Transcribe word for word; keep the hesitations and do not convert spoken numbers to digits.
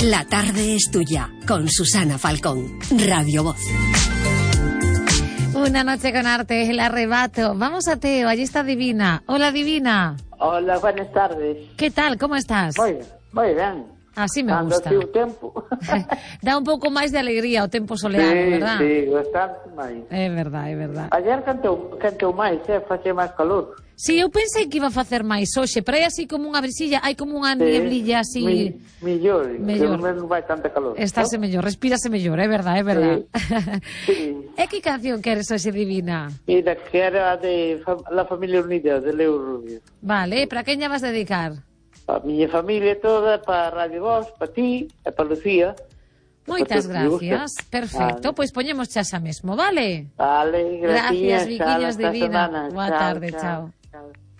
La tarde es tuya, con Susana Falcón, Radio Voz. Una noche con arte, el arrebato. Vamos a Teo, allí está Divina. Hola, Divina. Hola, buenas tardes. ¿Qué tal? ¿Cómo estás? Moi ben, moi ben. Así me Cando gusta. así o tempo. Dá un pouco máis de alegría o tempo soleado, sí, verdad? Sí, bastante máis. É verdad, é verdad. Ayer cantou, cantou máis, eh, facía máis calor. Si, sí, eu pensei que iba a facer máis hoxe, pero hai así como unha brisilla, hai como unha sí, nieblilla así... Mi, mellor, mellor. que non vai tanta calor. Estáse ¿no? mellor, respírase mellor, é verdad, é verdad. Sí. Sí. E que canción queres hoxe, Divina? Mira, que era de La Familia Unida, de Leo Rubio. Vale, para quen lla vas dedicar? A miña familia toda, para Radio Voz, para ti e para Lucía. Moitas gracias. Perfecto, pois pues poñemos xa xa mesmo, vale? Vale, gracias. Gracias, Viquiños Divina. Boa tarde, chao. chao. chao.